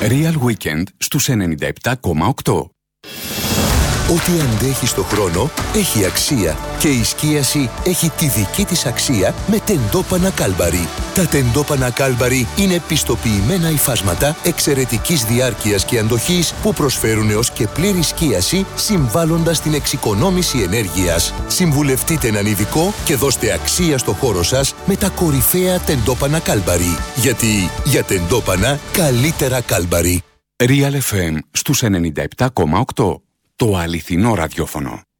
Real Weekend στους 97,8. Ό,τι αντέχει στο χρόνο έχει αξία και η σκίαση έχει τη δική της αξία με τεντόπανα Κάλμπαρι. Τα τεντόπανα Κάλμπαρι είναι πιστοποιημένα υφάσματα εξαιρετικής διάρκειας και αντοχής που προσφέρουν έως και πλήρη σκίαση συμβάλλοντας στην εξοικονόμηση ενέργειας. Συμβουλευτείτε έναν ειδικό και δώστε αξία στο χώρο σας με τα κορυφαία τεντόπανα Κάλμπαρι. Γιατί για τεντόπανα καλύτερα Κάλμπαρι. Real FM στους 97,8. Το αληθινό ραδιόφωνο.